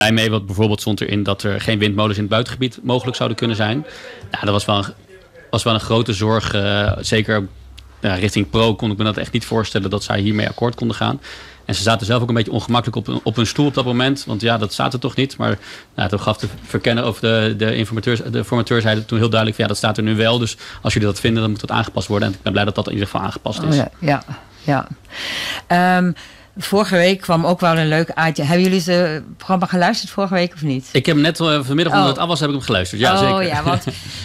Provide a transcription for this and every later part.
Mee, wat bijvoorbeeld stond erin dat er geen windmolens in het buitengebied mogelijk zouden kunnen zijn. Nou, dat was wel een grote zorg. Zeker richting Pro kon ik me dat echt niet voorstellen dat zij hiermee akkoord konden gaan. En ze zaten zelf ook een beetje ongemakkelijk op hun stoel op dat moment. Want ja, dat staat er toch niet. Maar toen gaf de verkenner of de formateur zei toen heel duidelijk van, ja, dat staat er nu wel. Dus als jullie dat vinden, dan moet dat aangepast worden. En ik ben blij dat dat in ieder geval aangepast is. Ja. Vorige week kwam ook wel een leuk item. Hebben jullie het programma geluisterd vorige week of niet? Ik heb hem net vanmiddag, omdat het af was, heb ik hem geluisterd. Ja, zeker. Ja, want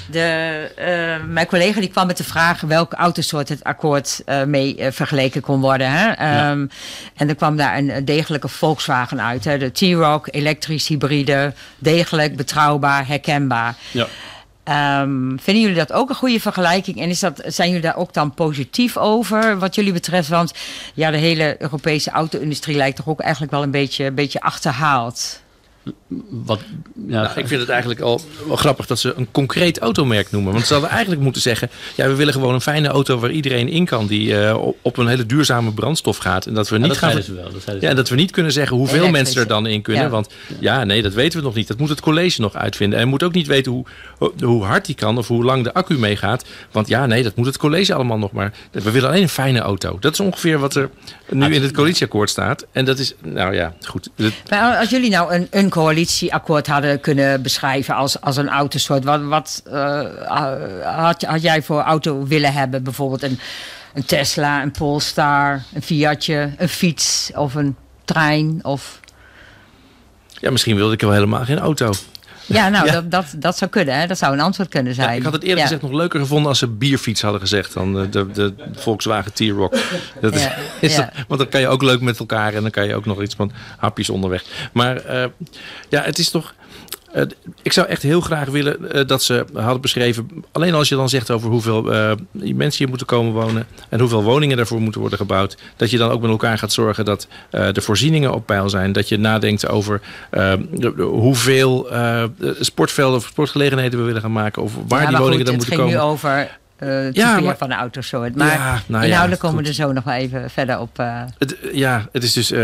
mijn collega die kwam met de vraag welke autosoort het akkoord mee vergeleken kon worden. Hè? En er kwam daar een degelijke Volkswagen uit. Hè? De T-Roc, elektrisch, hybride, degelijk, betrouwbaar, herkenbaar. Ja. Vinden jullie dat ook een goede vergelijking? En zijn jullie daar ook dan positief over wat jullie betreft? Want ja, de hele Europese auto-industrie lijkt toch ook eigenlijk wel een beetje achterhaald. Ik vind het eigenlijk al wel grappig dat ze een concreet automerk noemen. Want ze hadden eigenlijk moeten zeggen, ja, we willen gewoon een fijne auto waar iedereen in kan die op een hele duurzame brandstof gaat. En dat we niet dat we niet kunnen zeggen hoeveel mensen er dan in kunnen. Ja. Want dat weten we nog niet. Dat moet het college nog uitvinden. En we moeten ook niet weten hoe hard die kan of hoe lang de accu meegaat. Want dat moet het college allemaal nog maar. We willen alleen een fijne auto. Dat is ongeveer wat er nu in het coalitieakkoord staat. En dat is, goed. Maar als jullie nou een coalitieakkoord hadden kunnen beschrijven als een autosoort. Wat had jij voor auto willen hebben? Bijvoorbeeld een Tesla, een Polestar, een Fiatje, een fiets of een trein? Of... Ja, misschien wilde ik wel helemaal geen auto. Ja, dat zou kunnen. Hè? Dat zou een antwoord kunnen zijn. Ja, ik had het eerder gezegd nog leuker gevonden als ze bierfiets hadden gezegd dan de Volkswagen T-Roc. Want dan kan je ook leuk met elkaar en dan kan je ook nog iets van hapjes onderweg. Maar het is toch... ik zou echt heel graag willen dat ze hadden beschreven, alleen als je dan zegt over hoeveel mensen hier moeten komen wonen en hoeveel woningen daarvoor moeten worden gebouwd, dat je dan ook met elkaar gaat zorgen dat de voorzieningen op peil zijn. Dat je nadenkt over hoeveel sportvelden of sportgelegenheden we willen gaan maken of waar die woningen dan moeten komen. Het ging nu over van de autosoort. Maar inhoudelijk komen we er zo nog wel even verder op. Het is dus...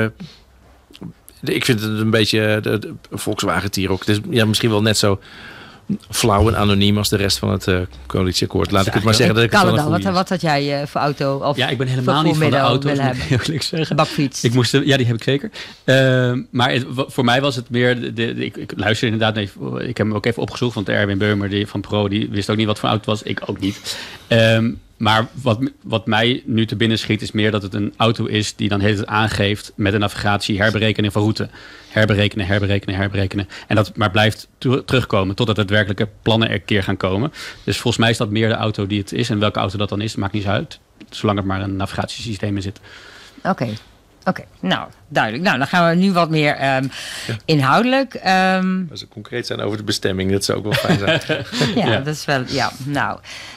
ik vind het een beetje de Volkswagen T-Roc. Het is misschien wel net zo flauw en anoniem als de rest van het coalitieakkoord. Laat ik het maar zeggen dat ik het wel een goede... Wat had jij voor auto? Of ik ben helemaal niet van de auto's, moet ik eerlijk zeggen. Bakfiets. Die heb ik zeker. Maar voor mij was het meer... Ik luister inderdaad... Ik heb hem ook even opgezocht, want Erwin Beumer van Pro, die wist ook niet wat voor auto het was. Ik ook niet. Maar wat mij nu te binnen schiet is meer dat het een auto is die dan de hele tijd aangeeft met een navigatie herberekening van route. Herberekenen. En dat maar blijft terugkomen totdat het werkelijke plannen er een keer gaan komen. Dus volgens mij is dat meer de auto die het is. En welke auto dat dan is, maakt niet zo uit. Zolang er maar een navigatiesysteem in zit. Oké, nou, duidelijk. Nou, dan gaan we nu wat meer inhoudelijk. Als ze concreet zijn over de bestemming, dat zou ook wel fijn zijn. Dat is wel... Ja, nou...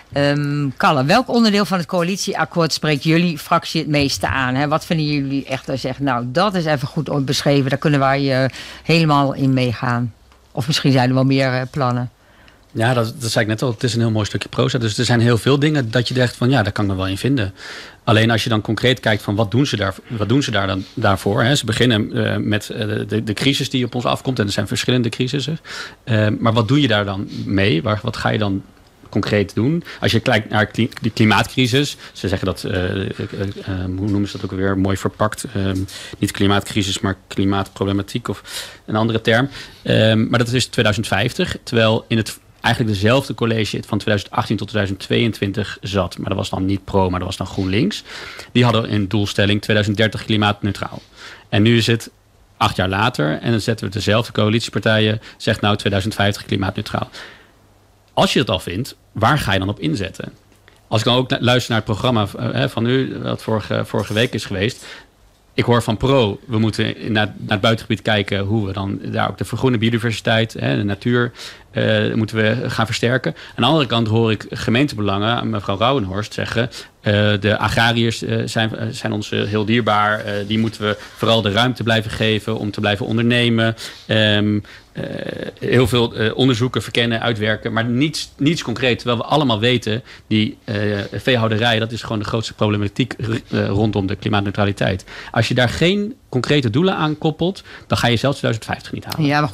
Kalle, welk onderdeel van het coalitieakkoord spreekt jullie fractie het meeste aan? Hè? Wat vinden jullie echt dat zeggen, nou, dat is even goed beschreven. Daar kunnen wij helemaal in meegaan. Of misschien zijn er wel meer plannen. Ja, dat zei ik net al. Het is een heel mooi stukje proza. Dus er zijn heel veel dingen dat je denkt van, daar kan ik me wel in vinden. Alleen als je dan concreet kijkt van wat doen ze daar dan daarvoor? Hè? Ze beginnen met de crisis die op ons afkomt. En er zijn verschillende crisissen. Maar wat doe je daar dan mee? Wat ga je dan concreet doen? Als je kijkt naar de klimaatcrisis. Ze zeggen dat, hoe noemen ze dat ook weer, mooi verpakt. Niet klimaatcrisis, maar klimaatproblematiek of een andere term. Maar dat is 2050. Terwijl in het eigenlijk dezelfde college van 2018 tot 2022 zat. Maar dat was dan niet Pro, maar dat was dan GroenLinks. Die hadden een doelstelling 2030 klimaatneutraal. En nu is het 8 jaar later en dan zetten we dezelfde coalitiepartijen, zegt nou 2050 klimaatneutraal. Als je dat al vindt, waar ga je dan op inzetten? Als ik dan ook luister naar het programma van u, wat vorige week is geweest. Ik hoor van Pro, we moeten naar het buitengebied kijken hoe we dan daar ook de vergroene biodiversiteit, de natuur, moeten we gaan versterken. Aan de andere kant hoor ik gemeentebelangen, mevrouw Rauwenhorst, zeggen, De agrariërs zijn ons heel dierbaar. Die moeten we vooral de ruimte blijven geven om te blijven ondernemen. Heel veel onderzoeken verkennen, uitwerken, maar niets concreet. Terwijl we allemaal weten, die veehouderij, dat is gewoon de grootste problematiek rondom de klimaatneutraliteit. Als je daar geen concrete doelen aan koppelt, dan ga je zelfs 2050 niet halen. Ja, maar